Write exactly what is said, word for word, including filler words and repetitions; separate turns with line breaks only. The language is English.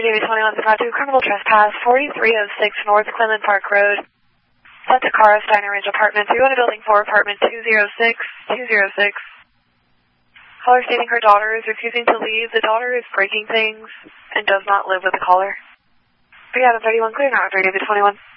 J V twenty-one, Scott two, criminal trespass, forty-three oh six North Cleveland Park Road. That's Takara Steiner Ridge Apartments. You want a building for apartment two oh six, two oh six. Caller stating her daughter is refusing to leave. The daughter is breaking things and does not live with the caller. three out of thirty-one, clear now, J V twenty-one.